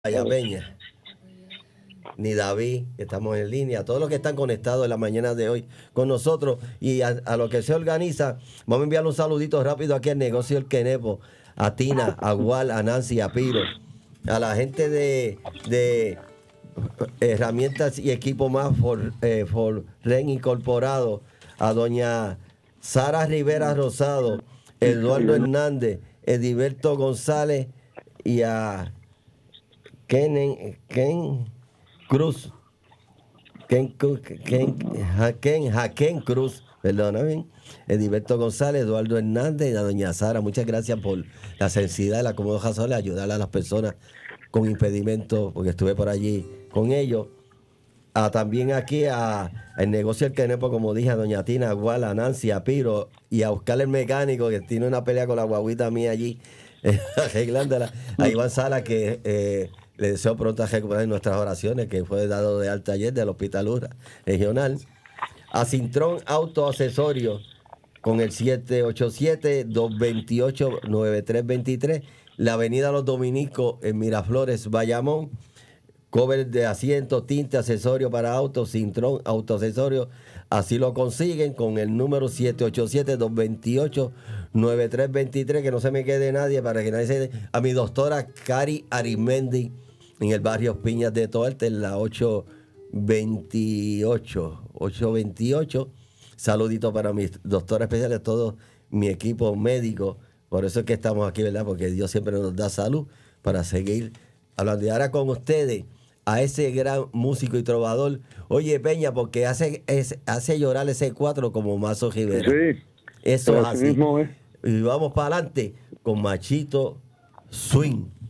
Vaya Peña, ni David, que estamos en línea, todos los que están conectados en la mañana de hoy con nosotros y a lo que se organiza, vamos a enviar un saludito rápido aquí al negocio El Quenepo, a Tina, a Gual, a Nancy, a Piro, a la gente de herramientas y equipo más for Ren Incorporado, a doña Sara Rivera Rosado, Eduardo Hernández, Ediberto González y a Ken Cruz, Jaquén Cruz, perdóname, Ediberto González, Eduardo Hernández y a doña Sara. Muchas gracias por la sensibilidad y la cómoda de ayudar a las personas con impedimentos, porque estuve por allí con ellos. También aquí el negocio El Quenepo, como dije, a doña Tina, a Guala, a Nancy, a Piro y a Oscar el mecánico, que tiene una pelea con la guaguita mía allí, arreglándola. A Iván Sala, que le deseo pronta recuperación en nuestras oraciones, que fue dado de alta ayer del Hospital URA Regional. A Cintrón Auto Accesorio con el 787-228-9323, la avenida Los Dominicos en Miraflores, Bayamón. Cover de asientos, tinte, accesorio para autos, Cintrón Autoaccesorio. Así lo consiguen con el número 787-228-9323. Que no se me quede nadie para que nadie se... A mi doctora Cari Arimendi en el barrio Piñas de Toarte, en la 828. Saludito para mis doctoras especiales, todo mi equipo médico. Por eso es que estamos aquí, ¿verdad? Porque Dios siempre nos da salud para seguir hablando. Y ahora con ustedes, a ese gran músico y trovador, oye Peña, porque hace llorar ese cuatro como Mazo Rivera. Sí, Eso es así así. mismo es. Y vamos para adelante con Machito Swing.